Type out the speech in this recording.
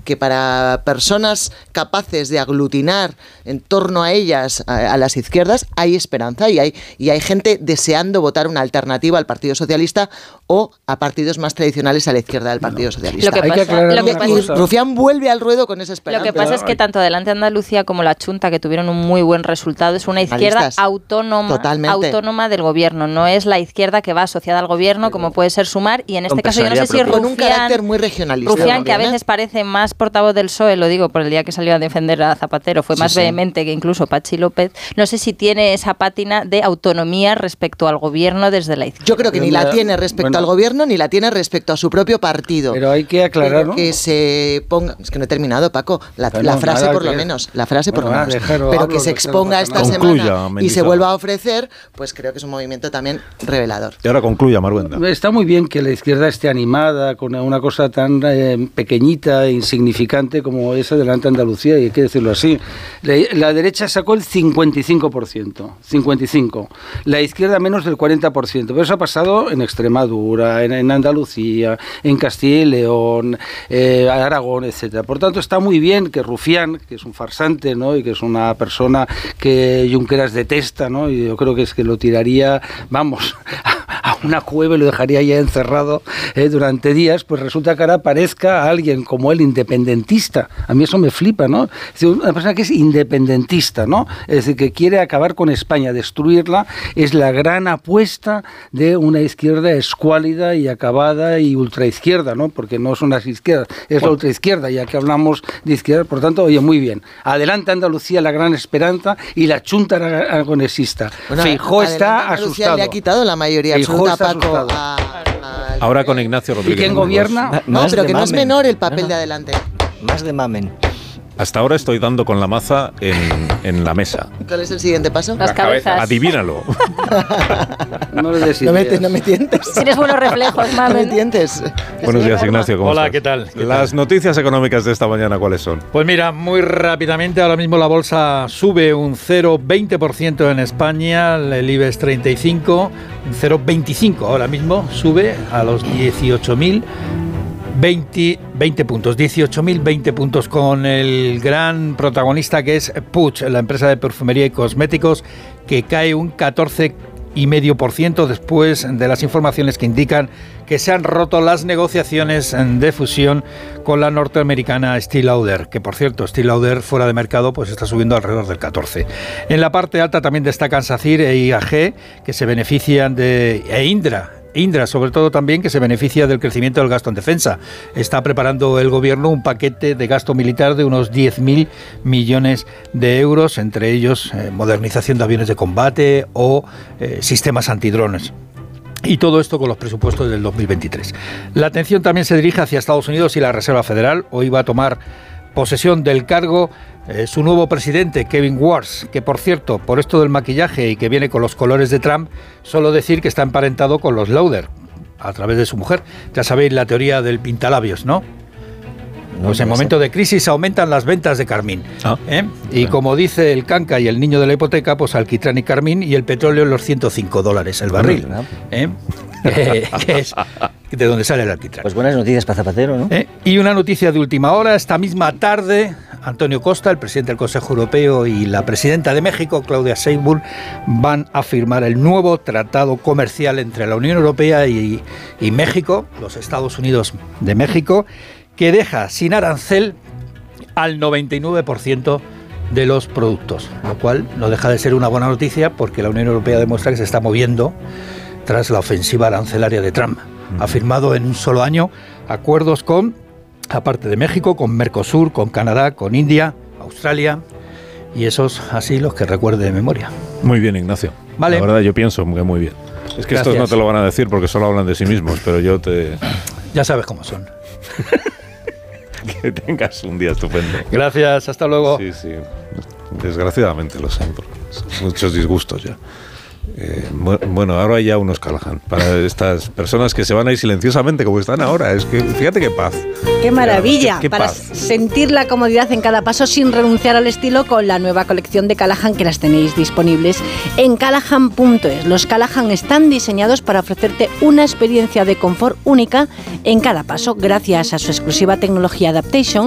que para personas capaces de aglutinar en torno a ellas, a las izquierdas, hay esperanza y hay gente deseando votar una alternativa al Partido Socialista o a partidos más tradicionales a la izquierda del Partido Socialista. Rufián vuelve al ruedo con esa esperanza. Lo que pasa es que tanto Adelante Andalucía como la Chunta, que tuvieron un muy buen resultado, es una izquierda autónoma del gobierno. No es la izquierda que va asociada al gobierno, como puede ser Sumar, y en este caso yo no sé si con un carácter muy regionalista. Rufián, que a veces parece más portavoz del PSOE, lo digo por el día que salió a defender a Zapatero, fue más vehemente que incluso Patxi López. No sé si tiene esa pátina de autonomía respecto al gobierno desde la izquierda. Yo creo que ni la tiene respecto al gobierno ni la tiene respecto a su propio partido. Pero hay que aclarar, ¿no? Que se ponga, es que no he terminado, Paco, la frase por lo menos, pero que se exponga esta semana y se vuelva a ofrecer, pues creo que es un movimiento también revelador. Y ahora concluya, Marguenda. Está muy bien que la izquierda esté animada con una cosa tan pequeñita e insignificante como esa Adelante Andalucía, y hay que decirlo así. La derecha sacó el 55%, la izquierda menos del 40%, pero eso ha pasado en Extremadura, en Andalucía, en Castilla y León, Aragón, etcétera. Por tanto, está muy bien que Rufián, que es un farsante, ¿no?, y que es una persona que Junqueras detesta, ¿no?, y yo creo que es que lo tiraría, vamos, a una cueva y lo dejaría ya encerrado durante días, pues resulta que ahora aparezca alguien como él, independentista. A mí eso me flipa, ¿no? Es decir, una persona que es independentista, ¿no? Es decir, que quiere acabar con España, destruirla, es la gran apuesta de una izquierda escuálida y acabada y ultraizquierda, ¿no? Porque no son las izquierdas, es la ultraizquierda, ya que hablamos de izquierda. Por tanto, oye, muy bien. Adelante Andalucía, la gran esperanza, y la Chunta aragonesista. Bueno, Feijóo está asustado. Le ha quitado la mayoría absoluta, Paco, ahora con Ignacio Rodríguez. ¿Y quién gobierna? No, pero que no es menor el papel de Adelante. Más de mamen. Hasta ahora estoy dando con la maza en la mesa. ¿Cuál es el siguiente paso? Las cabezas. Adivínalo. No me tientes. Tienes buenos reflejos, mamen. No me tientes. Buenos días, Ignacio. ¿Cómo Hola, estás? ¿qué tal? Las noticias económicas de esta mañana, ¿cuáles son? Pues mira, muy rápidamente, ahora mismo la bolsa sube un 0,20% en España, el IBEX 35, un 0,25% ahora mismo, sube a los 18.020 puntos, 18.020 puntos, con el gran protagonista que es Puig, la empresa de perfumería y cosméticos, que cae un 14,5% después de las informaciones que indican que se han roto las negociaciones de fusión con la norteamericana Estée Lauder, que por cierto, Estée Lauder fuera de mercado pues está subiendo alrededor del 14%. En la parte alta también destacan SACIR e IAG, que se benefician e Indra, sobre todo también, que se beneficia del crecimiento del gasto en defensa. Está preparando el gobierno un paquete de gasto militar de unos 10.000 millones de euros, entre ellos modernización de aviones de combate o sistemas antidrones. Y todo esto con los presupuestos del 2023. La atención también se dirige hacia Estados Unidos y la Reserva Federal. Hoy va a tomar posesión del cargo su nuevo presidente, Kevin Warsh, que por cierto, por esto del maquillaje y que viene con los colores de Trump, solo decir que está emparentado con los Lauder, a través de su mujer. Ya sabéis la teoría del pintalabios, ¿no? Pues en momento de crisis aumentan las ventas de carmín. Y como dice el canca y el niño de la hipoteca, pues alquitrán y carmín, y el petróleo en los $105 el barril. Que es de donde sale el alquitrán. Pues buenas noticias para Zapatero, ¿no? Y una noticia de última hora. Esta misma tarde, Antonio Costa, el presidente del Consejo Europeo, y la presidenta de México, Claudia Sheinbaum, van a firmar el nuevo tratado comercial entre la Unión Europea y México, los Estados Unidos de México, que deja sin arancel al 99% de los productos, lo cual no deja de ser una buena noticia, porque la Unión Europea demuestra que se está moviendo tras la ofensiva arancelaria de Trump. Ha firmado en un solo año acuerdos con, aparte de México, con Mercosur, con Canadá, con India, Australia, y esos así los que recuerde de memoria. Muy bien, Ignacio. Vale. La verdad, yo pienso que muy bien. Es que Gracias. estos no te lo van a decir porque solo hablan de sí mismos, pero yo te... Ya sabes cómo son. Que tengas un día estupendo. Gracias, hasta luego. Sí. Desgraciadamente lo sé, porque son muchos disgustos ya. Bueno, ahora hay ya unos Callahan para estas personas que se van a ir silenciosamente como están ahora. Es que fíjate qué paz. ¡Qué maravilla! Qué para paz. sentir la comodidad en cada paso sin renunciar al estilo, con la nueva colección de Callahan, que las tenéis disponibles en Callahan.es. Los Callahan están diseñados para ofrecerte una experiencia de confort única en cada paso, gracias a su exclusiva tecnología Adaptation,